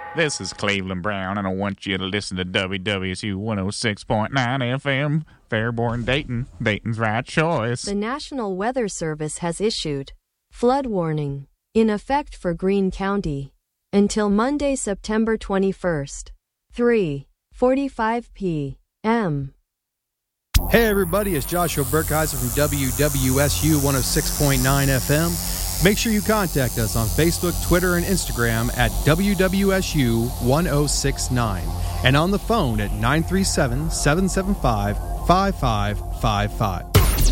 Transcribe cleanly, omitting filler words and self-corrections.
This is Cleveland Brown, and I want you to listen to WWSU 106.9 FM, Fairborn, Dayton. Dayton's right choice. The National Weather Service has issued flood warning in effect for Greene County until Monday, September 21st, 3:45 p.m. Hey everybody, it's Joshua Burkheiser from WWSU 106.9 FM. Make sure you contact us on Facebook, Twitter, and Instagram at WWSU 1069 and on the phone at 937-775-5555.